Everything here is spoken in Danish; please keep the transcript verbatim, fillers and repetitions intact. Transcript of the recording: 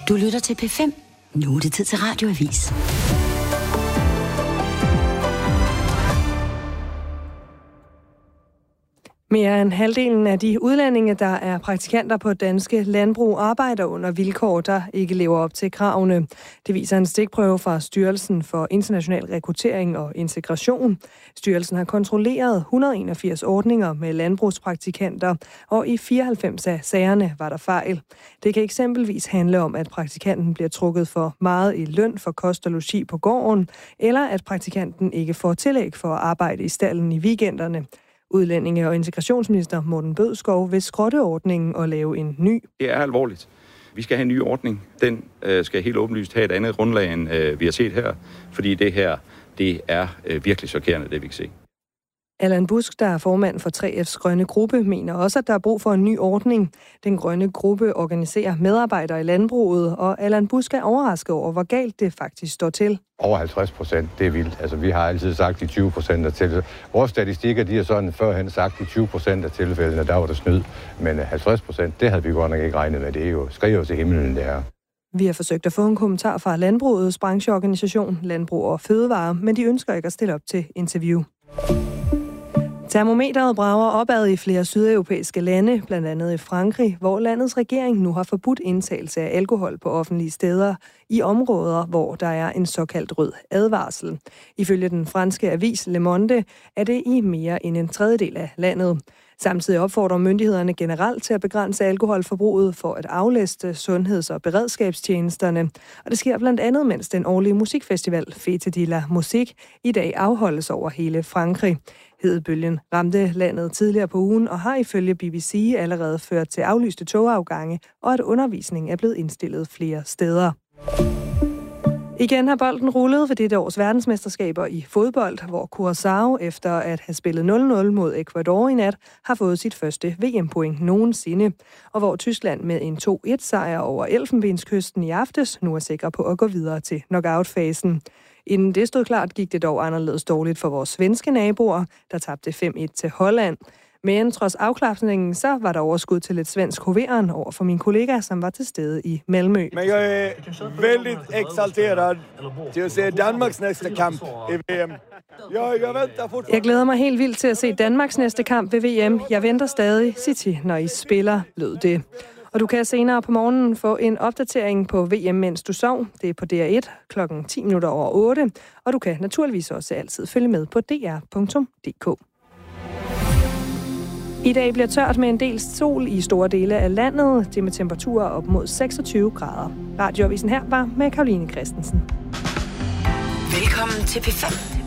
Du lytter til P fem. Nu er det tid til Radioavis. Mere end halvdelen af de udlændinge, der er praktikanter på danske landbrug, arbejder under vilkår, der ikke lever op til kravene. Det viser en stikprøve fra Styrelsen for International Rekruttering og Integration. Styrelsen har kontrolleret et hundrede og enogfirs ordninger med landbrugspraktikanter, og i fireoghalvfems af sagerne var der fejl. Det kan eksempelvis handle om, at praktikanten bliver trukket for meget i løn for kost og logi på gården, eller at praktikanten ikke får tillæg for at arbejde i stalden i weekenderne. Udlændinge- og integrationsminister Morten Bødskov vil skrotte ordningen og lave en ny. Det er alvorligt. Vi skal have en ny ordning. Den øh, skal helt åbenlyst have et andet grundlag, end øh, vi har set her. Fordi det her, det er øh, virkelig chokerende, det vi kan se. Allan Busk, der er formand for tre F's grønne gruppe, mener også, at der er brug for en ny ordning. Den grønne gruppe organiserer medarbejdere i landbruget, og Allan Busk er overrasket over, hvor galt det faktisk står til. Over halvtreds procent, det er vildt. Altså, vi har altid sagt de tyve procent af tilfælde. Vores statistikker, de har sådan førhen sagt de tyve procent af tilfældene, der var der snyd. Men halvtreds procent, det havde vi godt nok ikke regnet med. Det er jo skriver til himlen, det er. Vi har forsøgt at få en kommentar fra landbrugets brancheorganisation, Landbrug og Fødevare, men de ønsker ikke at stille op til interview. Termometeret brager opad i flere sydeuropæiske lande, blandt andet i Frankrig, hvor landets regering nu har forbudt indtagelse af alkohol på offentlige steder i områder, hvor der er en såkaldt rød advarsel. Ifølge den franske avis Le Monde er det i mere end en tredjedel af landet. Samtidig opfordrer myndighederne generelt til at begrænse alkoholforbruget for at aflaste sundheds- og beredskabstjenesterne. Og det sker blandt andet, mens den årlige musikfestival Fête de la Musique i dag afholdes over hele Frankrig. Hedebølgen ramte landet tidligere på ugen og har ifølge B B C allerede ført til aflyste togafgange, og at undervisning er blevet indstillet flere steder. Igen har bolden rullet ved dette års verdensmesterskaber i fodbold, hvor Curaçao efter at have spillet nul nul mod Ecuador i nat, har fået sit første V M-point nogensinde, og hvor Tyskland med en to et sejr over Elfenbenskysten i aftes nu er sikker på at gå videre til knockout-fasen. Inden det stod klart, gik det dog anderledes dårligt for vores svenske naboer, der tabte fem et til Holland. Men trods afklapningen, så var der overskud til lidt svensk hoveren over for min kollega, som var til stede i Malmø. Men jeg er väldigt exalterad til at se Danmarks næste kamp i V M. Jeg, jeg, venter jeg glæder mig helt vildt til at se Danmarks næste kamp ved V M. Jeg venter stadig, City, når I spiller, lød det. Og du kan senere på morgenen få en opdatering på V M, mens du sov. Det er på D R et klokken ti minutter over otte. Og du kan naturligvis også altid følge med på d r punktum d k. I dag bliver tørt med en del sol i store dele af landet. Det med temperaturer op mod seksogtyve grader. Radioavisen her var med Karoline Christensen. Velkommen til P fem.